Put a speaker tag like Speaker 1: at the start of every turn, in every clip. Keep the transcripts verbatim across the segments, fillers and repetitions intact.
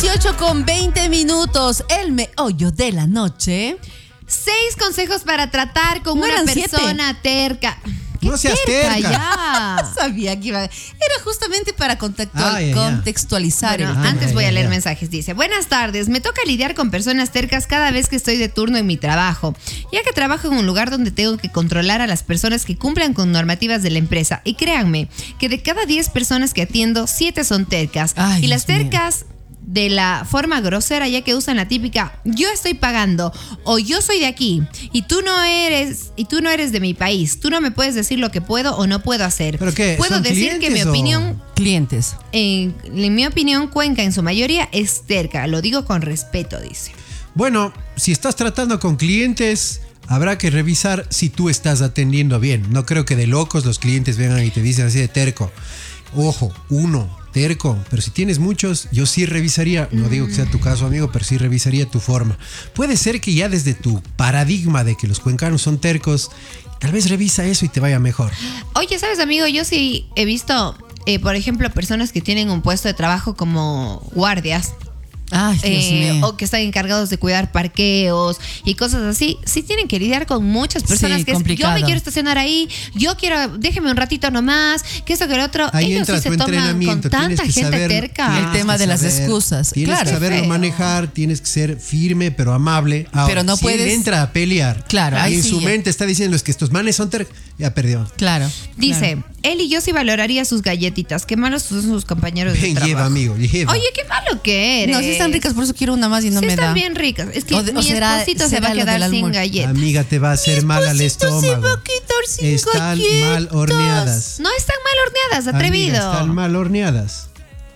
Speaker 1: dieciocho con veinte minutos, el meollo de la noche.
Speaker 2: Seis consejos para tratar con
Speaker 1: No
Speaker 2: una
Speaker 1: eran
Speaker 2: persona
Speaker 1: siete.
Speaker 2: terca.
Speaker 3: No seas terca.
Speaker 2: Ya.
Speaker 1: Sabía que iba. Era justamente para contactual,
Speaker 3: Ay, ay, ay.
Speaker 1: contextualizar.
Speaker 2: Bueno,
Speaker 1: el-
Speaker 3: Ay,
Speaker 2: antes
Speaker 3: ay,
Speaker 2: voy a
Speaker 3: ay,
Speaker 2: leer
Speaker 3: ay.
Speaker 2: mensajes. Dice, buenas tardes, me toca lidiar con personas tercas cada vez que estoy de turno en mi trabajo, ya que trabajo en un lugar donde tengo que controlar a las personas que cumplan con normativas de la empresa. Y créanme, que de cada diez personas que atiendo, siete son tercas.
Speaker 1: Ay,
Speaker 2: y las
Speaker 1: Dios mío.
Speaker 2: tercas de la forma grosera, ya que usan la típica yo estoy pagando o yo soy de aquí y tú no eres y tú no eres de mi país, tú no me puedes decir lo que puedo o no puedo hacer.
Speaker 3: ¿Pero qué?
Speaker 2: Puedo
Speaker 3: ¿Son
Speaker 2: decir que mi
Speaker 3: clientes o-
Speaker 2: opinión
Speaker 1: Clientes.
Speaker 2: en, en mi opinión Cuenca en su mayoría es terca, lo digo con respeto, dice.
Speaker 3: Bueno, si estás tratando con clientes, habrá que revisar si tú estás atendiendo bien. No creo que de locos los clientes vengan y te dicen así de terco. Ojo, uno, terco. Pero si tienes muchos, yo sí revisaría, no digo que sea tu caso, amigo, pero sí revisaría tu forma. Puede ser que ya desde tu paradigma de que los cuencanos son tercos, tal vez revisa eso y te vaya mejor.
Speaker 2: Oye, ¿sabes, amigo? Yo sí he visto, eh, por ejemplo, personas que tienen un puesto de trabajo como guardias.
Speaker 1: Ay, Dios
Speaker 2: Eh,
Speaker 1: mío.
Speaker 2: o que están encargados de cuidar parqueos y cosas así, sí tienen que lidiar con muchas personas
Speaker 1: Sí,
Speaker 2: que es, yo
Speaker 1: complicado.
Speaker 2: me quiero estacionar ahí, yo quiero, déjeme un ratito nomás, que esto que el otro.
Speaker 3: Ahí
Speaker 2: Ellos
Speaker 3: entra
Speaker 2: sí se
Speaker 3: tu
Speaker 2: toman con
Speaker 3: entrenamiento.
Speaker 2: tanta
Speaker 3: Tienes que
Speaker 2: gente
Speaker 3: saber,
Speaker 2: terca.
Speaker 3: tienes
Speaker 1: El tema
Speaker 3: que
Speaker 1: de las
Speaker 3: saber-
Speaker 1: excusas.
Speaker 3: Tienes
Speaker 1: Claro.
Speaker 3: que saberlo
Speaker 2: Feo.
Speaker 3: manejar, tienes que ser firme pero amable. Ahora,
Speaker 1: Pero no
Speaker 3: si él
Speaker 1: puedes-
Speaker 3: entra a pelear.
Speaker 1: Claro, ahí
Speaker 3: y en
Speaker 1: sí
Speaker 3: su
Speaker 1: ya.
Speaker 3: mente está diciendo es que estos manes son ter... Ya perdió.
Speaker 1: Claro.
Speaker 2: Dice,
Speaker 1: claro.
Speaker 2: él y yo sí valoraría sus galletitas, qué malos son sus compañeros de
Speaker 3: Ven,
Speaker 2: trabajo.
Speaker 3: lleva, amigo, lleva.
Speaker 2: Oye, qué malo que eres.
Speaker 1: No, sí están ricas, por eso quiero una más y no
Speaker 2: sí
Speaker 1: me
Speaker 2: están
Speaker 1: da.
Speaker 2: bien ricas. Es que
Speaker 1: O de- o
Speaker 2: mi
Speaker 1: será-
Speaker 2: esposito se
Speaker 1: será
Speaker 2: va a
Speaker 1: lo
Speaker 2: quedar
Speaker 1: del
Speaker 2: sin
Speaker 1: almuerzo.
Speaker 2: galletas.
Speaker 3: Amiga, te va a hacer mal al
Speaker 1: Esposito se
Speaker 3: estómago.
Speaker 1: va a quitar sin
Speaker 3: Están
Speaker 1: galletas.
Speaker 3: mal horneadas.
Speaker 2: No están mal horneadas, atrevido.
Speaker 3: Amiga, están mal horneadas.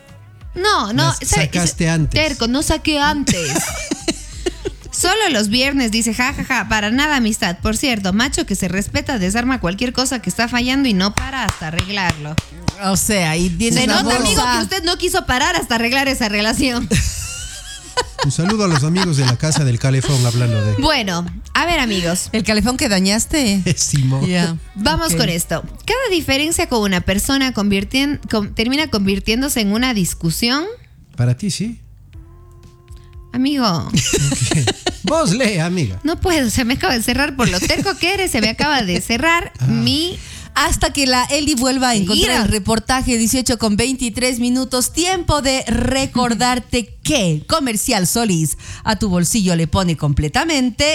Speaker 2: No, no.
Speaker 3: Las
Speaker 2: ¿sabe?
Speaker 3: sacaste antes.
Speaker 2: Terco, no saqué antes. Solo los viernes, dice, jajaja, ja, ja, para nada amistad. Por cierto, macho que se respeta desarma cualquier cosa que está fallando y no para hasta arreglarlo.
Speaker 1: O sea, y tiene
Speaker 2: Se
Speaker 1: una
Speaker 2: nota,
Speaker 1: bolsa.
Speaker 2: amigo, que usted no quiso parar hasta arreglar esa relación.
Speaker 3: Un saludo a los amigos de la casa del calefón hablando de
Speaker 2: Bueno, a ver, amigos.
Speaker 1: El calefón que dañaste.
Speaker 3: Simo.
Speaker 1: Ya.
Speaker 2: Vamos
Speaker 1: Ok.
Speaker 2: con esto. Cada diferencia con una persona convirtien- con- termina convirtiéndose en una discusión.
Speaker 3: Para ti, sí.
Speaker 2: Amigo,
Speaker 3: Vos lee, amiga.
Speaker 2: no puedo, se me acaba de cerrar por lo terco que eres, se me acaba de cerrar mi...
Speaker 1: Hasta que la Eli vuelva a encontrar
Speaker 2: Mira.
Speaker 1: el reportaje dieciocho con veintitrés minutos. Tiempo de recordarte que Comercial Solís a tu bolsillo le pone completamente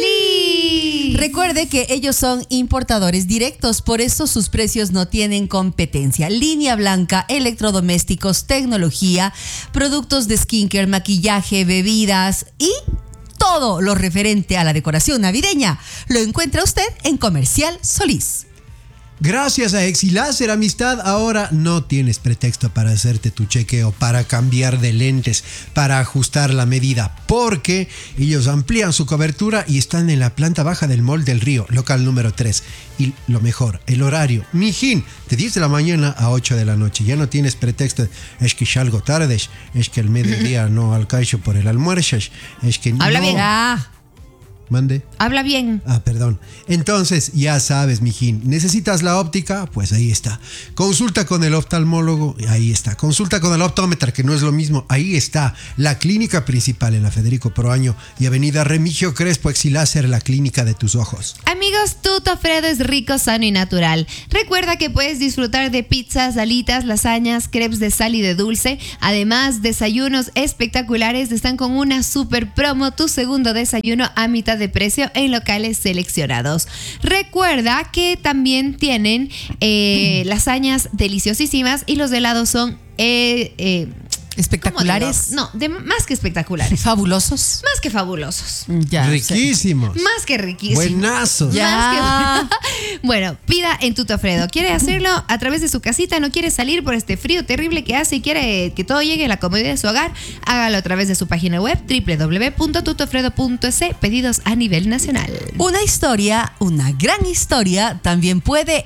Speaker 2: ¡Feliz!
Speaker 1: Recuerde que ellos son importadores directos, por eso sus precios no tienen competencia. Línea blanca, electrodomésticos, tecnología, productos de skincare, maquillaje, bebidas y todo lo referente a la decoración navideña. Lo encuentra usted en Comercial Solís.
Speaker 3: Gracias a Exiláser Amistad, ahora no tienes pretexto para hacerte tu chequeo, para cambiar de lentes, para ajustar la medida, porque ellos amplían su cobertura y están en la planta baja del Mall del Río, local número tres. Y lo mejor, el horario, mijín, de diez de la mañana a ocho de la noche. Ya no tienes pretexto, es que salgo tarde, es que el mediodía no alcanzo por el almuerzo, es que
Speaker 2: Habla
Speaker 3: no.
Speaker 2: bien.
Speaker 1: Ah,
Speaker 3: Mande.
Speaker 2: Habla bien.
Speaker 3: Ah, perdón. Entonces, ya sabes, mijín, ¿necesitas la óptica? Pues ahí está. Consulta con el oftalmólogo, ahí está. Consulta con el optómetra, que no es lo mismo, ahí está. La clínica principal en la Federico Proaño y Avenida Remigio Crespo, Exiláser, la clínica de tus ojos.
Speaker 2: Amigos, Tuto Fredo es rico, sano y natural. Recuerda que puedes disfrutar de pizzas, alitas, lasañas, crepes de sal y de dulce. Además, desayunos espectaculares. Están con una super promo, tu segundo desayuno a mitad de precio en locales seleccionados. Recuerda que también tienen eh, lasañas deliciosísimas y los helados son... Eh, eh,
Speaker 1: espectaculares.
Speaker 2: ¿cómo digo? No, de, más que espectaculares.
Speaker 1: Fabulosos.
Speaker 2: Más que fabulosos.
Speaker 1: Ya,
Speaker 3: Riquísimos.
Speaker 2: Más que riquísimos.
Speaker 3: Buenazos.
Speaker 1: Ya.
Speaker 2: Más que- bueno, pida en Tuto Fredo. ¿Quiere hacerlo a través de su casita? ¿No quiere salir por este frío terrible que hace y quiere que todo llegue a la comodidad de su hogar? Hágalo a través de su página web doble u doble u doble u punto tutofredo punto es. Pedidos a nivel nacional.
Speaker 1: Una historia, una gran historia, también puede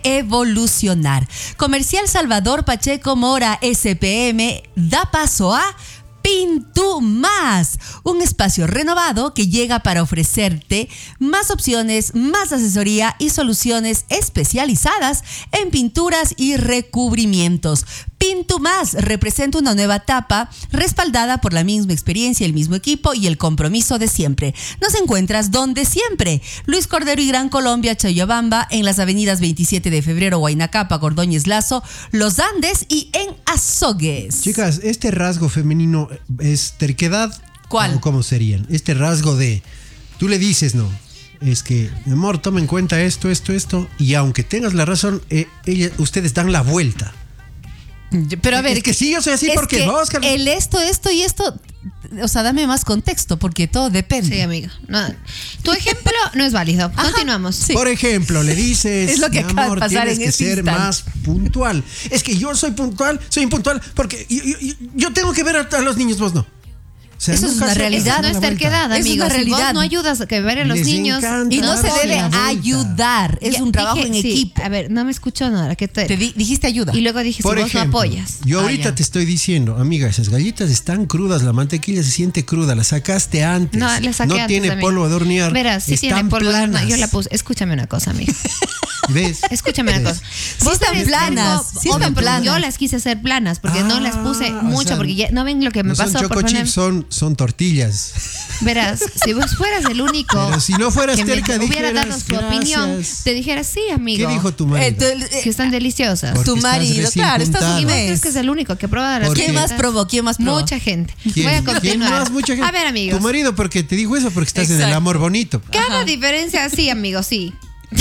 Speaker 1: evolucionar. Comercial Salvador Pacheco Mora S P M da paso a Pintumás, un espacio renovado que llega para ofrecerte más opciones, más asesoría y soluciones especializadas en pinturas y recubrimientos. Pintumás representa una nueva etapa respaldada por la misma experiencia, el mismo equipo y el compromiso de siempre. Nos encuentras donde siempre. Luis Cordero y Gran Colombia, Chayabamba, en las avenidas veintisiete de febrero, Huaynacapa, Ordóñez Lazo, Los Andes y en Azogues.
Speaker 3: Chicas, este rasgo femenino es terquedad.
Speaker 1: ¿Cuál?
Speaker 3: ¿O cómo serían? Este rasgo de, tú le dices, no, es que, mi amor, toma en cuenta esto, esto, esto, y aunque tengas la razón, eh, ella, ustedes dan la vuelta.
Speaker 1: Pero a ver,
Speaker 3: es que sí, yo soy así
Speaker 1: es
Speaker 3: porque
Speaker 1: que
Speaker 3: vos, Carlos.
Speaker 1: el esto, esto y esto, o sea, dame más contexto porque todo depende.
Speaker 2: Sí, amigo. No, tu ejemplo no es válido.
Speaker 1: Ajá,
Speaker 2: Continuamos.
Speaker 1: sí.
Speaker 3: Por ejemplo, le dices,
Speaker 1: Es lo que
Speaker 3: mi
Speaker 1: acaba de
Speaker 3: amor,
Speaker 1: pasar
Speaker 3: tienes
Speaker 1: en
Speaker 3: que
Speaker 1: este
Speaker 3: ser
Speaker 1: instante.
Speaker 3: más puntual. Es que yo soy puntual, soy impuntual porque yo, yo- yo tengo que ver a, a los niños, vos no. O sea,
Speaker 1: Eso es
Speaker 3: nunca
Speaker 1: una
Speaker 3: se-
Speaker 1: realidad.
Speaker 2: Eso no
Speaker 3: da
Speaker 2: es
Speaker 3: la vuelta.
Speaker 2: terquedad,
Speaker 1: Es
Speaker 2: amigo.
Speaker 1: una
Speaker 2: Si
Speaker 1: realidad.
Speaker 2: vos no ayudas a que ver a los
Speaker 3: Les
Speaker 2: niños.
Speaker 3: encanta
Speaker 1: Y no se
Speaker 3: darle
Speaker 1: debe
Speaker 3: la vuelta.
Speaker 1: ayudar, es
Speaker 2: Ya
Speaker 1: un trabajo
Speaker 2: dije,
Speaker 1: en
Speaker 2: sí,
Speaker 1: equipo.
Speaker 2: A ver, no me escuchó nada. Que te,
Speaker 1: Te di- dijiste ayuda.
Speaker 2: y luego dije,
Speaker 3: Por
Speaker 2: si vos
Speaker 3: ejemplo,
Speaker 2: no apoyas.
Speaker 3: yo
Speaker 2: Ah,
Speaker 3: ahorita
Speaker 2: ya.
Speaker 3: te estoy diciendo, amiga, esas galletas están crudas, la mantequilla se siente cruda, la sacaste antes.
Speaker 2: No, la saqué
Speaker 3: no
Speaker 2: antes,
Speaker 3: tiene
Speaker 2: amigo.
Speaker 3: polvo de hornear.
Speaker 2: Verás, sí
Speaker 3: están
Speaker 2: tiene polvo de hornear.
Speaker 3: planas.
Speaker 2: Yo la puse. Escúchame una cosa, amigo.
Speaker 3: ¿Ves?
Speaker 2: Escúchame una
Speaker 3: ¿Ves?
Speaker 2: cosa.
Speaker 1: Sí
Speaker 2: Vos
Speaker 1: están
Speaker 2: eres
Speaker 1: planas,
Speaker 2: algo-
Speaker 1: sí
Speaker 2: obvio,
Speaker 1: están
Speaker 2: pero
Speaker 1: planas.
Speaker 2: Yo las quise hacer planas porque no las puse
Speaker 3: Ah,
Speaker 2: mucho
Speaker 3: o sea,
Speaker 2: porque ya no ven lo que me
Speaker 3: No
Speaker 2: pasó
Speaker 3: son
Speaker 2: por
Speaker 3: choco
Speaker 2: poner.
Speaker 3: chips, son, son tortillas.
Speaker 2: Verás, si vos fueras el único
Speaker 3: Pero si no fueras
Speaker 2: que me
Speaker 3: terca,
Speaker 2: hubiera
Speaker 3: dijeras,
Speaker 2: dado su opinión,
Speaker 3: gracias.
Speaker 2: te dijera sí, amigo.
Speaker 3: ¿Qué dijo tu
Speaker 1: Eh,
Speaker 3: marido?
Speaker 1: tú- eh,
Speaker 2: Que están deliciosas.
Speaker 3: Porque
Speaker 1: tu
Speaker 3: estás
Speaker 1: marido,
Speaker 3: recién
Speaker 1: claro, estás
Speaker 3: juntada.
Speaker 2: Y
Speaker 1: un
Speaker 2: vos
Speaker 1: mes.
Speaker 2: crees que es el único que prueba las
Speaker 3: ¿Por qué?
Speaker 1: ¿Quién más probó? ¿Quién más probó?
Speaker 2: Mucha gente.
Speaker 3: ¿Quién?
Speaker 2: Voy a
Speaker 3: ¿Quién
Speaker 2: continuar.
Speaker 3: más? Mucha gente.
Speaker 2: A ver, amigos.
Speaker 3: Tu marido porque te dijo eso porque estás en el
Speaker 1: Exacto.
Speaker 3: amor bonito.
Speaker 2: Cada
Speaker 1: Ajá.
Speaker 2: diferencia, sí, amigo, sí.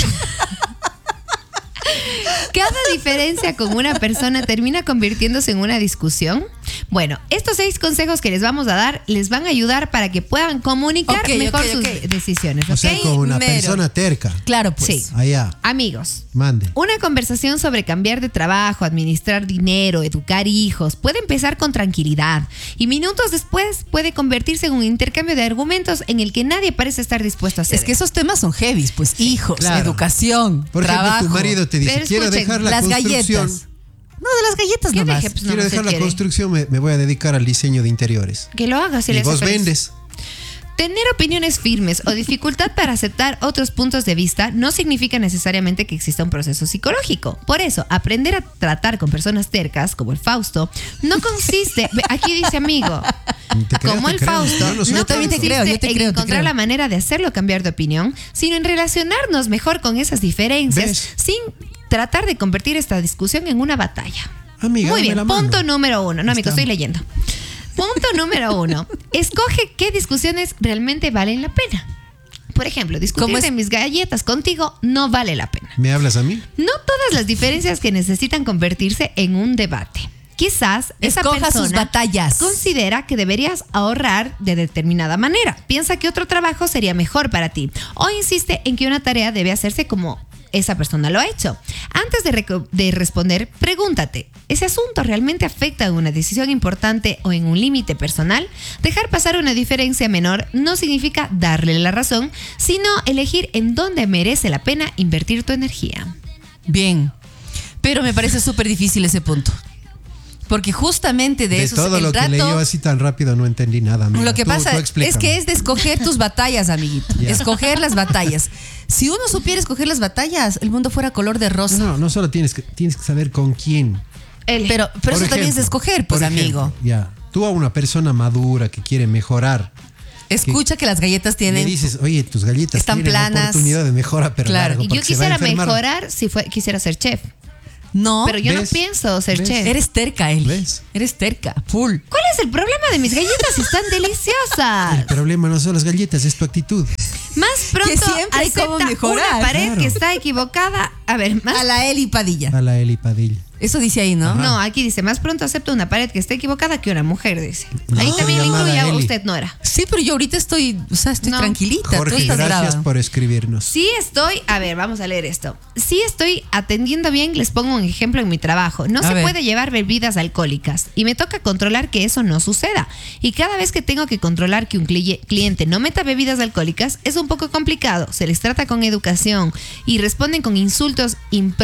Speaker 2: Cada diferencia con una persona termina convirtiéndose en una discusión. Bueno, estos seis consejos que les vamos a dar les van a ayudar para que puedan comunicar
Speaker 1: Ok,
Speaker 2: mejor
Speaker 1: ok,
Speaker 2: sus
Speaker 1: ok.
Speaker 2: decisiones, ¿ok?
Speaker 3: O sea, como una
Speaker 1: mero.
Speaker 3: persona terca.
Speaker 1: Claro, pues.
Speaker 2: Sí.
Speaker 3: Allá,
Speaker 2: Amigos,
Speaker 3: mande.
Speaker 2: una conversación sobre cambiar de trabajo, administrar dinero, educar hijos puede empezar con tranquilidad y minutos después puede convertirse en un intercambio de argumentos en el que nadie parece estar dispuesto a hacer.
Speaker 1: Es que esos temas son heavies, pues hijos,
Speaker 3: claro.
Speaker 1: educación,
Speaker 3: Por ejemplo,
Speaker 1: trabajo.
Speaker 3: tu marido te dice,
Speaker 2: Pero
Speaker 3: quiero
Speaker 2: escuchen,
Speaker 3: dejar la
Speaker 1: las
Speaker 3: construcción.
Speaker 1: galletas. No, de las galletas
Speaker 2: ¿Qué
Speaker 1: nomás.
Speaker 2: dije? Pues no,
Speaker 3: quiero
Speaker 2: no se
Speaker 3: dejar la
Speaker 2: quiere.
Speaker 3: construcción, me, me voy a dedicar al diseño de interiores.
Speaker 2: Que lo hagas si
Speaker 3: y
Speaker 2: le
Speaker 3: vos
Speaker 2: hace feliz.
Speaker 3: vendes.
Speaker 2: Tener opiniones firmes o dificultad para aceptar otros puntos de vista no significa necesariamente que exista un proceso psicológico. Por eso, aprender a tratar con personas tercas, como el Fausto, no consiste, ve, aquí dice amigo,
Speaker 3: Te creo,
Speaker 2: como
Speaker 3: te
Speaker 2: el
Speaker 3: creo.
Speaker 2: Fausto,
Speaker 3: Yo no soy
Speaker 2: no
Speaker 1: Yo también te
Speaker 2: consiste
Speaker 1: creo, yo te
Speaker 2: en
Speaker 1: creo, te
Speaker 2: encontrar
Speaker 1: creo.
Speaker 2: la manera de hacerlo cambiar de opinión, sino en relacionarnos mejor con esas diferencias
Speaker 3: ¿Ves?
Speaker 2: sin tratar de convertir esta discusión en una batalla.
Speaker 3: Amiga,
Speaker 2: Muy
Speaker 3: dame
Speaker 2: bien,
Speaker 3: la mano.
Speaker 2: punto número uno. No, amigo,
Speaker 3: Está.
Speaker 2: estoy leyendo. Punto número uno. Escoge qué discusiones realmente valen la pena. Por ejemplo, discutir
Speaker 1: ¿Cómo es?
Speaker 2: de mis galletas contigo no vale la pena.
Speaker 3: ¿Me hablas a mí?
Speaker 2: No todas las diferencias que necesitan convertirse en un debate. Quizás esa
Speaker 1: Escoja
Speaker 2: persona
Speaker 1: sus batallas.
Speaker 2: considera que deberías ahorrar de determinada manera. Piensa que otro trabajo sería mejor para ti. O insiste en que una tarea debe hacerse como esa persona lo ha hecho. Antes de, reco- de responder, pregúntate, ¿ese asunto realmente afecta a una decisión importante o en un límite personal? Dejar pasar una diferencia menor no significa darle la razón, sino elegir en dónde merece la pena invertir tu energía.
Speaker 1: Bien, pero me parece súper difícil ese punto. Porque justamente de,
Speaker 3: De
Speaker 1: eso
Speaker 3: todo
Speaker 1: el
Speaker 3: lo que
Speaker 1: trato,
Speaker 3: leyó así tan rápido no entendí nada. amiga.
Speaker 1: Lo que
Speaker 3: Tú-
Speaker 1: pasa
Speaker 3: tú
Speaker 1: es
Speaker 3: explícame.
Speaker 1: que es de escoger tus batallas, amiguito.
Speaker 3: Ya.
Speaker 1: Escoger las batallas. Si uno supiera escoger las batallas, el mundo fuera color de rosa.
Speaker 3: No, no solo tienes que, tienes que saber con quién.
Speaker 2: Él.
Speaker 1: Pero, pero
Speaker 3: Por
Speaker 1: eso también es de
Speaker 3: ejemplo,
Speaker 1: escoger, pues,
Speaker 3: por ejemplo,
Speaker 1: amigo.
Speaker 3: Ya. Tú a una persona madura que quiere mejorar,
Speaker 1: Escucha que las galletas
Speaker 3: le
Speaker 1: tienen.
Speaker 3: dices, oye, tus galletas
Speaker 1: Están
Speaker 3: tienen
Speaker 1: planas.
Speaker 3: oportunidad de mejora, pero
Speaker 1: Claro.
Speaker 3: largo,
Speaker 2: Y
Speaker 3: porque
Speaker 2: yo
Speaker 3: se va a
Speaker 2: quisiera
Speaker 3: enfermar.
Speaker 2: mejorar si fue, quisiera ser chef.
Speaker 1: No,
Speaker 2: Pero yo
Speaker 3: ¿Ves?
Speaker 2: no pienso ser
Speaker 3: ¿Ves?
Speaker 2: chef.
Speaker 1: eres terca, él.
Speaker 3: ¿Ves?
Speaker 1: Eres terca, full.
Speaker 2: ¿Cuál es el problema de mis galletas si están deliciosas?
Speaker 3: El problema no son las galletas, es tu actitud.
Speaker 2: Más pronto
Speaker 1: Que siempre hay
Speaker 2: acepta
Speaker 1: cómo mejorar.
Speaker 2: una pared
Speaker 3: Claro.
Speaker 2: que está equivocada. A ver, más.
Speaker 1: A la Eli Padilla.
Speaker 3: A la Eli Padilla.
Speaker 1: Eso dice ahí, ¿no?
Speaker 2: No, aquí dice, más pronto acepta una pared que esté equivocada que una mujer, dice. Ahí
Speaker 3: No,
Speaker 2: también le
Speaker 3: llamada
Speaker 2: incluye a
Speaker 3: Eli.
Speaker 2: usted, Nora.
Speaker 1: Sí, pero yo ahorita estoy, o sea, estoy
Speaker 2: No.
Speaker 1: tranquilita. Tú
Speaker 3: Jorge,
Speaker 1: estás
Speaker 3: gracias
Speaker 1: brava.
Speaker 3: por escribirnos.
Speaker 2: Sí estoy, a ver, vamos a leer esto. Sí estoy atendiendo bien, les pongo un ejemplo en mi trabajo. No
Speaker 1: A
Speaker 2: se
Speaker 1: ver.
Speaker 2: puede llevar bebidas alcohólicas y me toca controlar que eso no suceda. Y cada vez que tengo que controlar que un cli- cliente no meta bebidas alcohólicas es un poco complicado. Se les trata con educación y responden con insultos impro-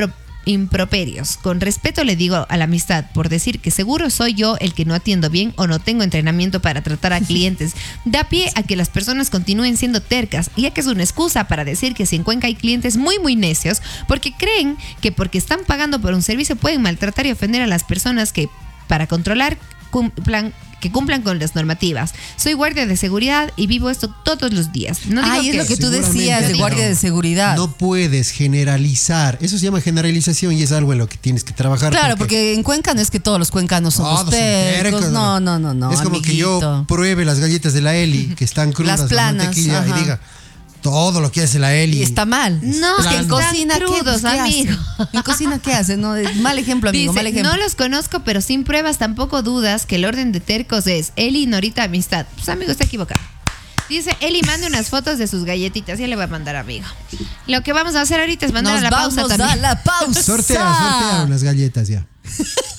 Speaker 2: improperios. Con respeto le digo a la amistad por decir que seguro soy yo el que no atiendo bien o no tengo entrenamiento para tratar a clientes. Da pie a que las personas continúen siendo tercas, ya que es una excusa para decir que si en Cuenca hay clientes muy muy necios porque creen que porque están pagando por un servicio pueden maltratar y ofender a las personas que para controlar cumplan que cumplan con las normativas. Soy guardia de seguridad y vivo esto todos los días. No digo
Speaker 1: Ay, es
Speaker 2: que
Speaker 1: lo que tú
Speaker 3: Seguramente
Speaker 1: decías de
Speaker 3: no.
Speaker 1: guardia de seguridad.
Speaker 3: No puedes generalizar. Eso se llama generalización y es algo en lo que tienes que trabajar.
Speaker 1: Claro, porque en Cuenca no es que todos los cuencanos somos
Speaker 3: Todos son tercos,
Speaker 1: tercos. No, no, no, no.
Speaker 3: Es como que
Speaker 1: amiguito.
Speaker 3: yo pruebe las galletas de la Eli, que están crudas,
Speaker 1: Las
Speaker 3: la
Speaker 1: planas,
Speaker 3: mantequilla,
Speaker 1: ajá.
Speaker 3: y diga, todo lo que hace la Eli.
Speaker 1: Y está mal.
Speaker 2: No,
Speaker 1: Es que en
Speaker 2: están
Speaker 1: cocina, ¿qué,
Speaker 2: crudos,
Speaker 1: ¿qué
Speaker 2: amigo.
Speaker 1: hace? En cocina, ¿qué hace? No, mal ejemplo, amigo,
Speaker 2: Dice,
Speaker 1: mal ejemplo.
Speaker 2: no los conozco, pero sin pruebas tampoco dudas que el orden de tercos es Eli, Norita, amistad. Pues amigo, está equivocado. Dice, Eli, mande unas fotos de sus galletitas. Ya le voy a mandar, amigo. Lo que vamos a hacer ahorita es mandar
Speaker 1: Nos
Speaker 2: a la pausa
Speaker 1: vamos
Speaker 2: también.
Speaker 1: a la pausa.
Speaker 3: Sortea, sortea unas galletas ya.